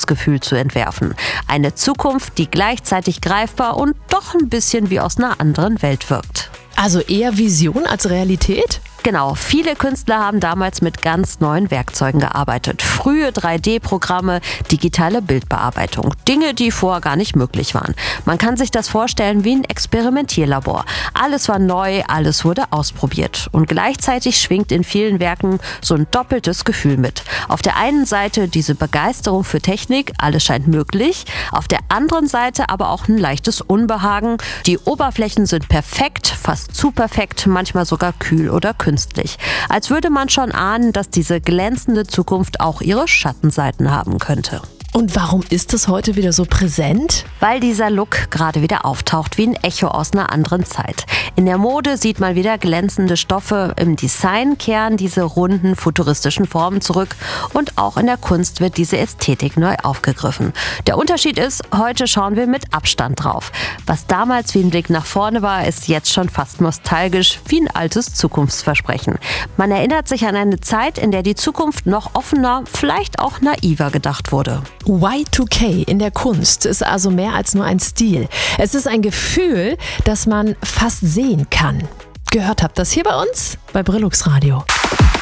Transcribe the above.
Zukunftsgefühl zu entwerfen. Eine Zukunft, die gleichzeitig greifbar und doch ein bisschen wie aus einer anderen Welt wirkt. Also eher Vision als Realität? Genau, viele Künstler haben damals mit ganz neuen Werkzeugen gearbeitet. Frühe 3D-Programme, digitale Bildbearbeitung. Dinge, die vorher gar nicht möglich waren. Man kann sich das vorstellen wie ein Experimentierlabor. Alles war neu, alles wurde ausprobiert. Und gleichzeitig schwingt in vielen Werken so ein doppeltes Gefühl mit. Auf der einen Seite diese Begeisterung für Technik, alles scheint möglich. Auf der anderen Seite aber auch ein leichtes Unbehagen. Die Oberflächen sind perfekt, fast zu perfekt, manchmal sogar kühl oder künstlich. Als würde man schon ahnen, dass diese glänzende Zukunft auch ihre Schattenseiten haben könnte. Und warum ist es heute wieder so präsent? Weil dieser Look gerade wieder auftaucht wie ein Echo aus einer anderen Zeit. In der Mode sieht man wieder glänzende Stoffe, im Design kehren diese runden, futuristischen Formen zurück und auch in der Kunst wird diese Ästhetik neu aufgegriffen. Der Unterschied ist, heute schauen wir mit Abstand drauf. Was damals wie ein Blick nach vorne war, ist jetzt schon fast nostalgisch wie ein altes Zukunftsversprechen. Man erinnert sich an eine Zeit, in der die Zukunft noch offener, vielleicht auch naiver gedacht wurde. Y2K in der Kunst ist also mehr als nur ein Stil. Es ist ein Gefühl, das man fast sehen kann. Gehört habt das hier bei uns bei Brillux Radio.